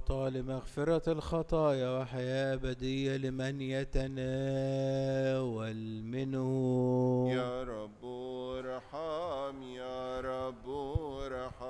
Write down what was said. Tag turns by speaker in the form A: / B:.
A: ويعطى لمغفرة الخطايا وحياة أبدية لمن يتناول منه.